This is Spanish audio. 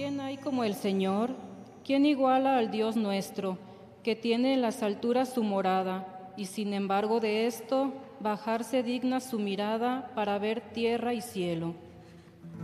¿Quién hay como el Señor? ¿Quién iguala al Dios nuestro, que tiene en las alturas su morada, y sin embargo de esto, bajarse digna su mirada para ver tierra y cielo?